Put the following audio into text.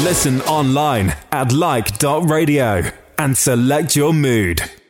Listen online at like.radio and select your mood.